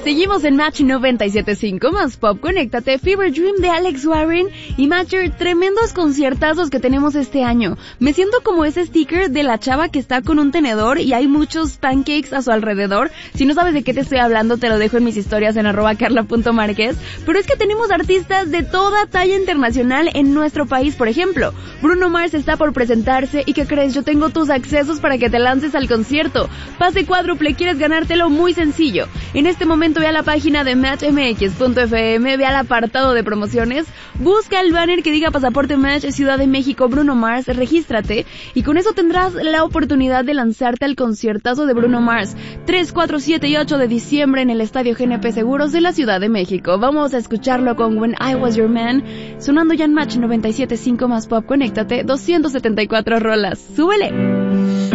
Seguimos en Match 97.5 más Pop. Conéctate, Fever Dream de Alex Warren y Matcher, tremendos conciertazos que tenemos este año. Me siento como ese sticker de la chava que está con un tenedor y hay muchos pancakes a su alrededor. Si no sabes de qué te estoy hablando, te lo dejo en mis historias en @carla.marquez. Pero es que tenemos artistas de toda talla internacional en nuestro país. Por ejemplo, Bruno Mars está por presentarse y ¿qué crees? Yo tengo tus accesos para que te lances al concierto. Pase cuádruple, ¿quieres ganártelo? Muy sencillo. En este momento ve a la página de matchmx.fm, ve al apartado de promociones, busca el banner que diga Pasaporte Match Ciudad de México Bruno Mars, regístrate y con eso tendrás la oportunidad de lanzarte al conciertazo de Bruno Mars 3, 4, 7 y 8 de diciembre en el Estadio GNP Seguros de la Ciudad de México. Vamos a escucharlo con When I Was Your Man, sonando ya en Match 97.5 más Pop. Conéctate, 274 rolas. ¡Súbele!